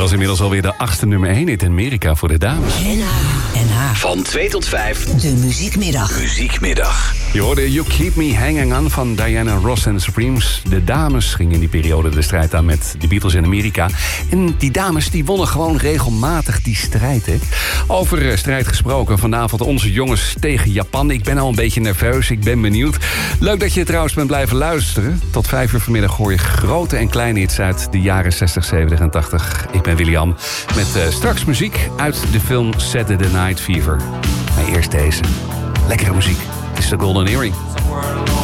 was inmiddels alweer de 8e nummer 1 in Amerika voor de dames. NH. Van 2 tot 5. De Muziekmiddag. Muziekmiddag. Je hoorde You Keep Me Hanging On van Diana Ross en de Supremes. De dames gingen in die periode de strijd aan met de Beatles in Amerika. En die dames die wonnen gewoon regelmatig die strijd. Hè? Over strijd gesproken, vanavond onze jongens tegen Japan. Ik ben al een beetje nerveus, ik ben benieuwd. Leuk dat je trouwens bent blijven luisteren. Tot 5 uur vanmiddag hoor je grote en kleine hits uit de jaren 60, 70 en 80. Ik ben William met straks muziek uit de film Saturday Night Fever. Maar eerst deze. Lekkere muziek. Het is de Golden Earring.